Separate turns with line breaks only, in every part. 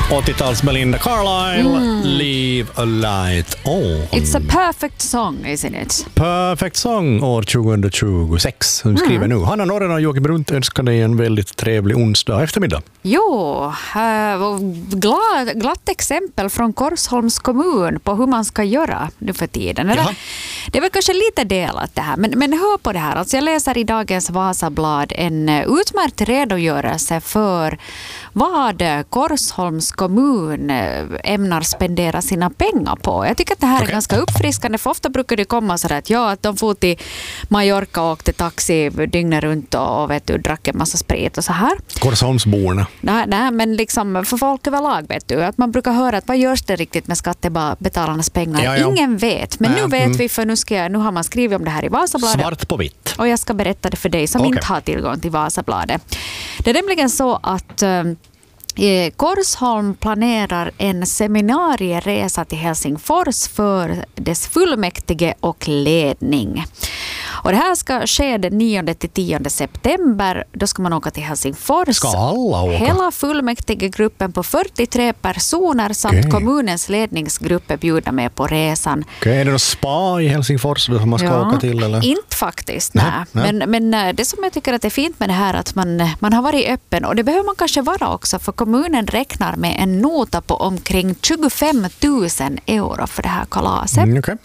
80-tals Belinda Carlisle, Leave a Light On.
It's a perfect song, isn't it?
Perfect song år 2026 som vi skriver nu. Hanna Norren och Joakim Brunt önskar dig en väldigt trevlig onsdag eftermiddag.
Jo, glatt exempel från Korsholms kommun på hur man ska göra nu för tiden. Det är väl kanske lite delat det här, men hör på det här. Alltså jag läser i dagens Vasablad en utmärkt redogörelse för vad Korsholms kommun ämnar spendera sina pengar på. Jag tycker att det här är ganska uppfriskande, för ofta brukar det komma så att de får till Mallorca och åkte taxi dygnet runt och drack en massa sprit och så här.
Korsholmsborna.
Nej, men liksom för folk överlag vet du, att man brukar höra att vad görs det riktigt med skattebetalarnas pengar? Ja. Ingen vet, men nu vet vi, för nu har man skrivit om det här i Vasabladet.
Svart på vitt.
Och jag ska berätta det för dig som inte har tillgång till Vasabladet. Det är nämligen så att Korsholm planerar en seminarieresa till Helsingfors för dess fullmäktige och ledning. Och det här ska ske den 9-10 september. Då ska man åka till Helsingfors.
Ska alla åka?
Hela fullmäktigegruppen på 43 personer samt kommunens ledningsgrupp är bjudna med på resan.
Är det något spa i Helsingfors som man ska åka till? Eller?
Inte faktiskt, nej. Men det som jag tycker att är fint med det här att man har varit öppen, och det behöver man kanske vara också, för kommunen räknar med en nota på omkring 25 000 euro för det här kalaset.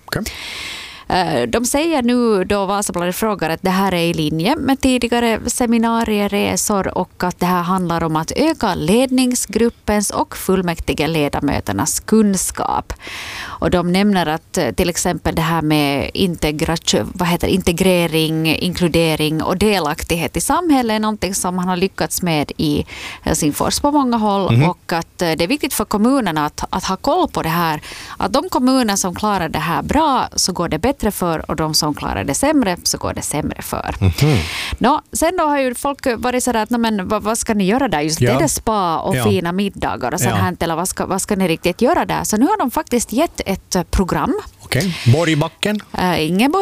De säger nu då Vasabladet frågar att det här är i linje med tidigare seminarieresor och att det här handlar om att öka ledningsgruppens och fullmäktige ledamöternas kunskap. Och de nämner att till exempel det här med integrering, inkludering och delaktighet i samhället är någonting som man har lyckats med i Helsingfors på många håll, och att det är viktigt för kommunerna att ha koll på det här. Att de kommuner som klarar det här bra så går det bättre för, och de som klarar det sämre så går det sämre för. Sen då har ju folk varit så att vad ska ni göra där? Just det spa och fina middagar och sånt här, eller vad ska ni riktigt göra där? Så nu har de faktiskt gett ett program.
Borgbacken?
Ingen